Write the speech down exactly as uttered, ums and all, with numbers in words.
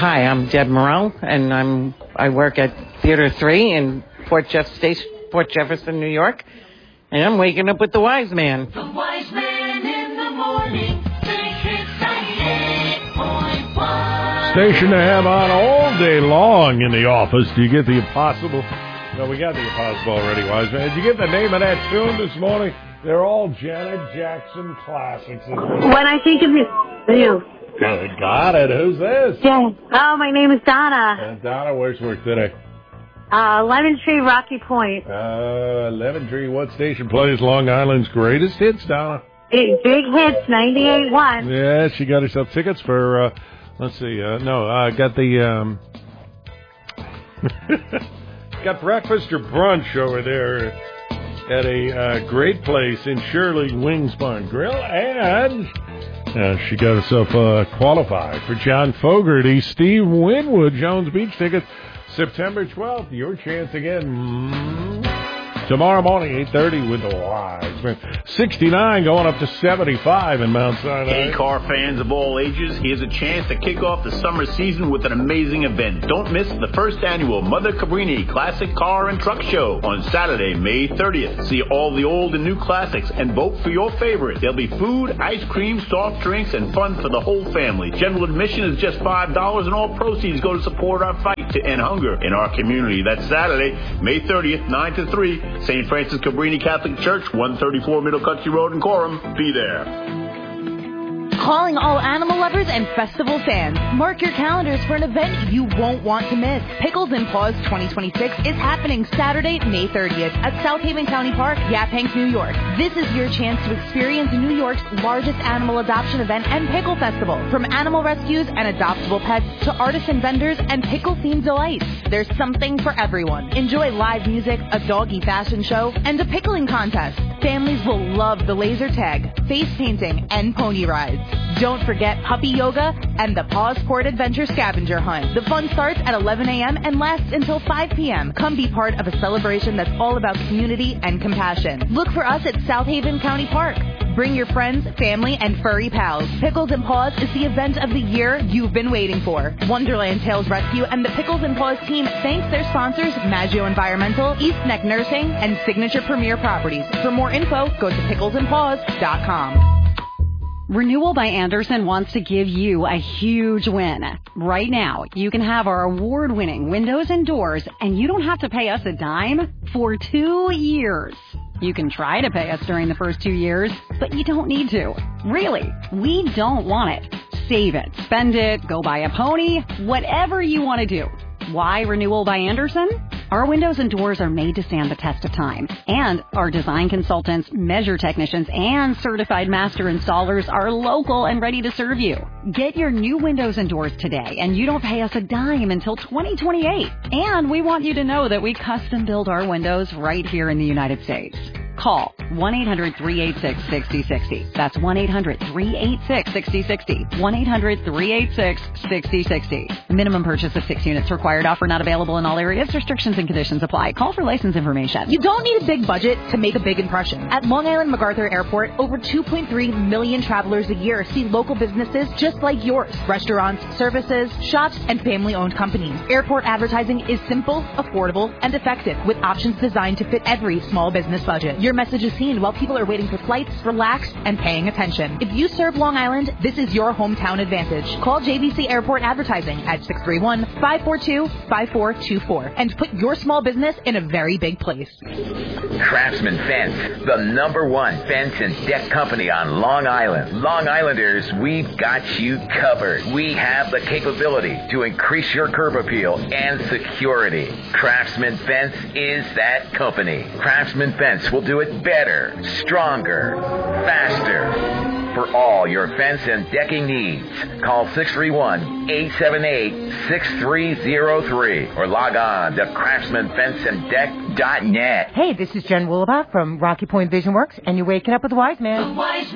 Hi, I'm Deb Morrell, and I'm I work at Theater three in Port Jeff Station, Port Jefferson, New York, and I'm waking up with the Wise Man. The Wise Man in the morning. Station to have on all day long in the office. Do you get the impossible? No, we got the impossible already, Wise Man. Did you get the name of that tune this morning? They're all Janet Jackson classics. When I think of you. you. Got it. Who's this? Yeah. Oh, my name is Donna. Uh, Donna, where's work today? Uh, Lemon Tree, Rocky Point. Uh, Lemon Tree. What station plays Long Island's greatest hits, Donna? Big, big hits, ninety-eight point one. Yeah, she got herself tickets for, uh, let's see, uh, no, I uh, got the, um, got breakfast or brunch over there at a uh, great place in Shirley Wings Bar and Grill, and uh, she got herself uh, qualified for John Fogerty, Steve Winwood, Jones Beach tickets, September twelfth. Your chance again. Mm-hmm. Tomorrow morning, eight thirty with the Wise Man. sixty-nine going up to seventy-five in Mount Sinai. Hey, car fans of all ages, here's a chance to kick off the summer season with an amazing event. Don't miss the first annual Mother Cabrini Classic Car and Truck Show on Saturday, May thirtieth. See all the old and new classics and vote for your favorite. There'll be food, ice cream, soft drinks, and fun for the whole family. General admission is just five dollars, and all proceeds go to support our fight to end hunger in our community. That's Saturday, May thirtieth, nine to three. Saint Francis Cabrini Catholic Church, one thirty-four Middle Country Road in Coram. Be there. Calling all animal lovers and festival fans. Mark your calendars for an event you won't want to miss. Pickles and Paws twenty twenty-six is happening Saturday, May thirtieth at South Haven County Park, Yaphank, New York. This is your chance to experience New York's largest animal adoption event and pickle festival. From animal rescues and adoptable pets to artisan vendors and pickle-themed delights. There's something for everyone. Enjoy live music, a doggy fashion show, and a pickling contest. Families will love the laser tag, face painting, and pony rides. Don't forget puppy yoga and the Paw Sport Adventure Scavenger Hunt. The fun starts at eleven a.m. and lasts until five p.m. Come be part of a celebration that's all about community and compassion. Look for us at South Haven County Park. Bring your friends, family, and furry pals. Pickles and Paws is the event of the year you've been waiting for. Wonderland Tales Rescue and the Pickles and Paws team thanks their sponsors, Maggio Environmental, East Neck Nursing, and Signature Premier Properties. For more info, go to pickles and paws dot com. Renewal by Andersen wants to give you a huge win. Right now, you can have our award-winning windows and doors, and you don't have to pay us a dime for two years. You can try to pay us during the first two years, but you don't need to. Really, we don't want it. Save it, spend it, go buy a pony, whatever you want to do. Why Renewal by Andersen? Our windows and doors are made to stand the test of time. And our design consultants, measure technicians, and certified master installers are local and ready to serve you. Get your new windows and doors today, and you don't pay us a dime until twenty twenty-eight. And we want you to know that we custom build our windows right here in the United States. Call one eight hundred three eight six six zero six zero. That's one eight hundred three eight six six zero six zero. one eight hundred three eight six six zero six zero. Minimum purchase of six units required. Offer not available in all areas. Restrictions and conditions apply. Call for license information. You don't need a big budget to make a big impression. At Long Island MacArthur Airport, over two point three million travelers a year see local businesses just like yours. Restaurants, services, shops, and family-owned companies. Airport advertising is simple, affordable, and effective with options designed to fit every small business budget. Your message is seen while people are waiting for flights, relaxed, and paying attention. If you serve Long Island, this is your hometown advantage. Call J V C Airport Advertising at six three one, five four two, five four two four and put your small business in a very big place. Craftsman Fence, the number one fence and deck company on Long Island. Long Islanders, we've got you covered. We have the capability to increase your curb appeal and security. Craftsman Fence is that company. Craftsman Fence will do it better, stronger, faster. For all your fence and decking needs, call six three one, eight seven eight, six three zero three or log on to craftsman fence and deck dot net. Hey, this is Jen Woolabout from Rocky Point Vision Works, and you're waking up with the Wise Man. The Wise